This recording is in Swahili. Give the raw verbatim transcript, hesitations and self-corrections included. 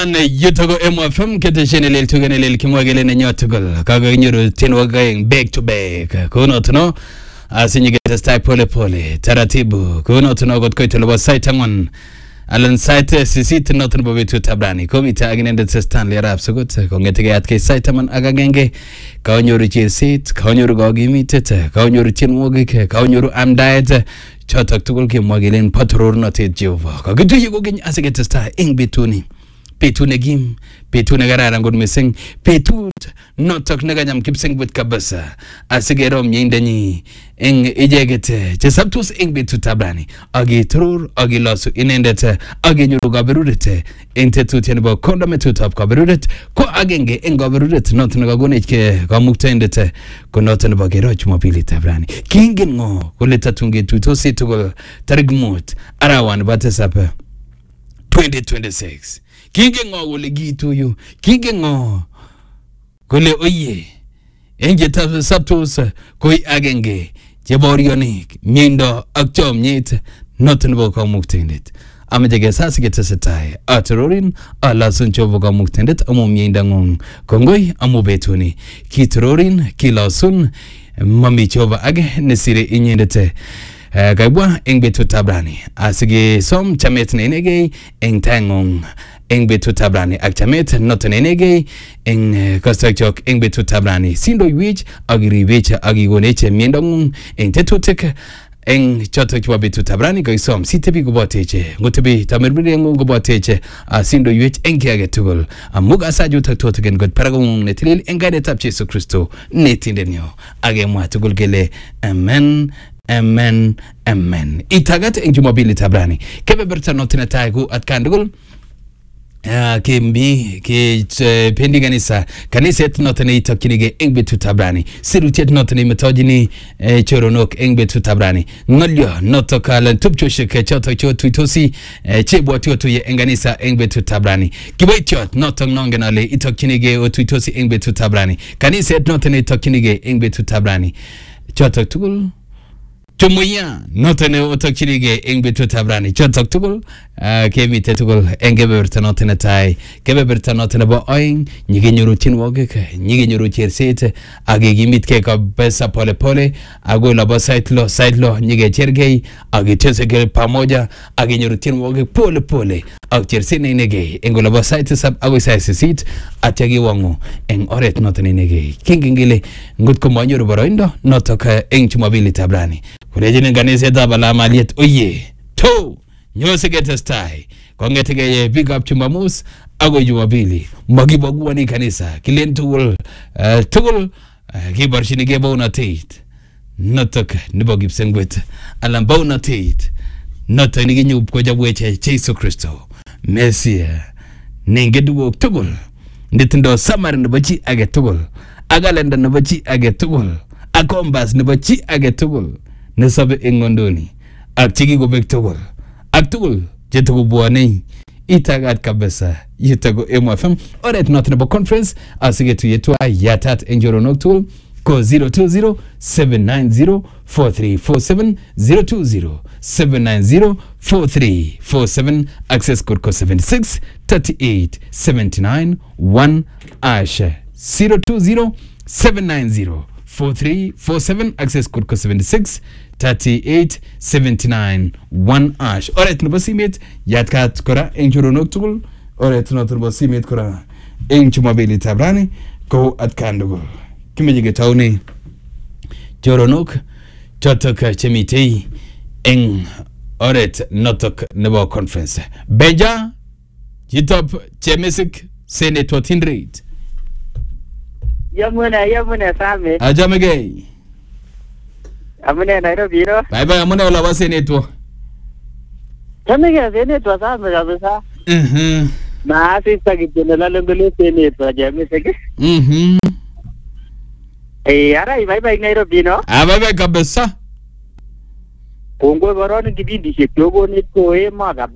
Iman yutogo M F M keteshene lel tugene lel kimwagele ne nyotogol kaga nyoro tenwaga back to back kuno tuno asinyige style pole pole taratibu kuno tuno got koito lobo site angwan alan site sisit notin bobetu tabrani komita agnende Stanley rap sugut kongetege atke site man agagenge kaonyoru chesit kaonyoru gogimitet kaonyoru chenwogik kaonyoru amdaet chotok tugul kimwagelen patror notet Jehova kagituye gogeny asigete style ing betuni Petut negim, petut negararan kot mising, petut notok neganyam kipsengwet kabisa asigero myeindanyi eng icheket chesaptos eng betutab rani agetoror agelosu inendet agenyoru kaberuret eng tetutiet nebo kondometutab kaberuret ko agenge eng kaberuret notok nekakonech kamuktaindet ko notok nebo kero Jumapilitab rani. Kingen ngo kole tatun ketuitosi tugul tarik mut arawan nebo tisab twenty twenty-six. Kingen ngo kole kituyu, kingen ngo kole oye enje saptos koi agenge cheborionik miendo ak chomnyet noton nebo kamuktaindet amache kesas ketesetai atororin alasun chobo kamuktaindet amu miendo ngong kongoi amu betuni kitororin kilasun mami chobo age nesire inyendet kaibwa eng betutab rani asige som chamet ne inegei eng tangong eng betutab rani ak chamet noton inegei eng kostachok eng betutab rani sindo iwech agiribech agigonech miendongung eng tetutik eng chotok chebo betutab rani ko isom sitebi koboteche ngotebi tamirmirengung koboteche sindo iwech eng ki age tugul amug asajutak totigen god paragongung netilil eng kainetab Jesu Kristo netindenyo agemwa tugul kele amen. Amen, amen. Itagat eng Jumapilitab rani. Kebeberta notin netai ku atkan tugul Uh, kimbi ke uh, pendi kanisa kaniset noton itokinige eng betutab rani sirutiet noton imetojini uh, choronok eng betutab rani ngolyo noto kala tupchoshek choto chotuitosi uh, chebwati otuye eng kanisa eng betutab rani kiboitiot noton nongen ale itokinige otuitosi eng betutab rani kaniset noton itokinige eng betutab rani choto tugul Chumuya noton otokchirige eng betutab rani chotok tugul kemite tugul eng kebeberta noton netai kebeberta noton nebo oeng nyigenyoru tienwogik nyigenyoru cherset akekimitkei kabisa pole pole agoi labo site lo site lo nyigechergei akiteseke pamoja akenyoru tienwogik pole pole ak cherset neinegei eng labo site sab agoi site sisit atya kiwangu eng oret noton inegei kingen kele ngotko manyoru boroindo notok eng Jumapilitab rani Kurejini kanisetab alamaliet oye to nyose getestai kongetege big up Jumamus agoi Jumapili magibaguani kanisa kilen tugul uh, tugul uh, kibarchini ke baunatet notok nebo kipsengwet alam baunatet notok nikinyub ko jabweche Jesu Kristo Mesia ningedugo tugul nditindo samar nebo chi age tugul agalenda nebo chi age tugul akombas nebo chi age tugul nesabe engondoni ak chiki gobek tugul ak tugul jetugo buane itagat kabisa yitago M F M oret not nebo conference asigetu yetu yatat enjoronok tugul ko zero two zero seven nine zero four three four seven zero two zero seven nine zero four three four seven access code ko seven six three eight seven nine one asha zero two zero seven nine zero four three four seven access code ko seven six three eight seven nine one ash oret nebo simet yatkat kora eng choronok tugul oret noto nebo simet kora eng Jumapilitab rani ko atkan tugul kimeje getaune choronok chotok chemitei eng oret notok nebo conference beja hitop chemesik senator Tindreit Yamuna yamuna same. Ajamege. Amune Nairobi ro. Bye bye amune wala base neto. Jamege seneto same kabisa. Mhm. Na sisa kijana lalongole seneto jamii sege. Mhm. Eh ara bye bye Nairobi no. Ah bye bye kabisa. Kongwe boroni kipindi chepyogo niko ema kabisa.